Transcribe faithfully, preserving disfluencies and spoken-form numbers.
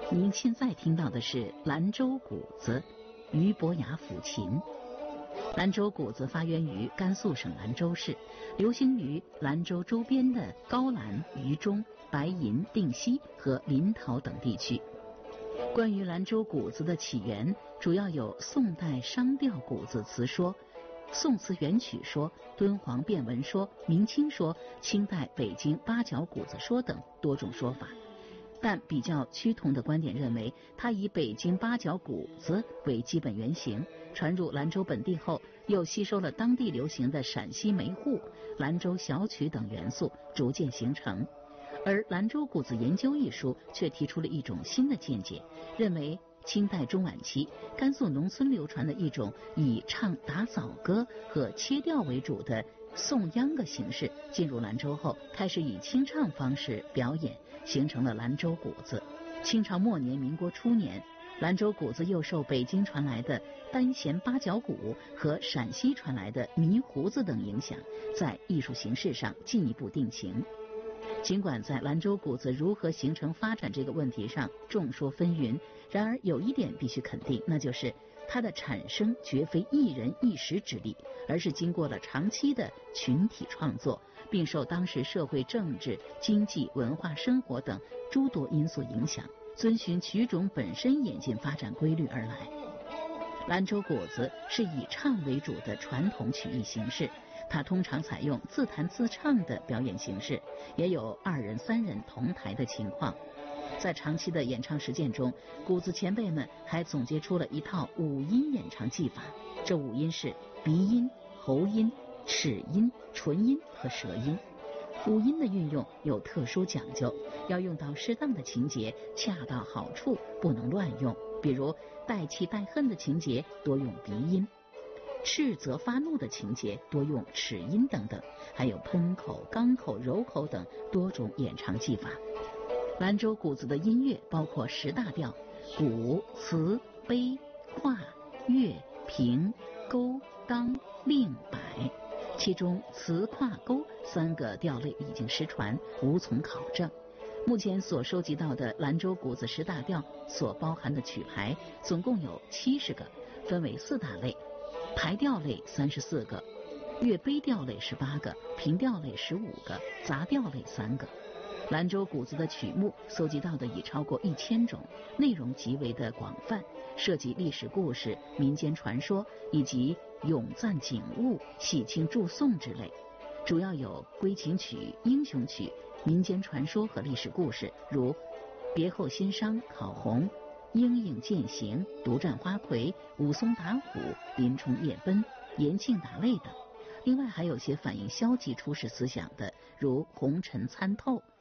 您现在听到的是兰州鼓子，俞伯雅抚琴。兰州鼓子发源于甘肃省兰州市，流行于兰州周边的高兰、榆中、白银、定西和临洮等地区。关于兰州鼓子的起源，主要有宋代商调鼓子词说、宋词元曲说、敦煌变文说、明清说、清代北京八角鼓子说等多种说法。但比较趋同的观点认为，它以北京八角鼓子为基本原型，传入兰州本地后，又吸收了当地流行的陕西梅户、兰州小曲等元素，逐渐形成。而《兰州鼓子研究》一书却提出了一种新的见解，认为清代中晚期甘肃农村流传的一种以唱打枣歌和切调为主的颂秧歌形式进入兰州后，开始以清唱方式表演，形成了兰州鼓子。清朝末年、民国初年，兰州鼓子又受北京传来的单弦八角鼓和陕西传来的迷胡子等影响，在艺术形式上进一步定型。尽管在兰州鼓子如何形成发展这个问题上众说纷纭，然而有一点必须肯定，那就是它的产生绝非一人一时之力，而是经过了长期的群体创作，并受当时社会政治、经济、文化生活等诸多因素影响，遵循曲种本身演进发展规律而来。兰州鼓子是以唱为主的传统曲艺形式，它通常采用自弹自唱的表演形式，也有二人三人同台的情况。在长期的演唱实践中，鼓子前辈们还总结出了一套五音演唱技法，这五音是鼻音、喉音、齿音、唇音和舌音。五音的运用有特殊讲究，要用到适当的情节，恰到好处，不能乱用。比如带气带恨的情节多用鼻音，斥责发怒的情节多用齿音等等，还有喷口、刚口、柔口等多种演唱技法。兰州鼓子的音乐包括十大调：鼓、词、悲、跨、乐、平、勾、当、令、摆。其中词、跨、勾三个调类已经失传，无从考证。目前所收集到的兰州鼓子十大调所包含的曲牌总共有七十个，分为四大类：排调类三十四个，乐悲调类十八个，平调类十五个，杂调类三个。兰州鼓子的曲目搜集到的已超过一千种，内容极为的广泛，涉及历史故事、民间传说以及咏赞景物、喜庆祝颂之类，主要有归情曲、英雄曲、民间传说和历史故事，如别后心伤、考红、莺莺渐行、独占花魁、武松打虎、林冲夜奔、延庆打擂等。另外还有些反映消极出世思想的，如红尘参透、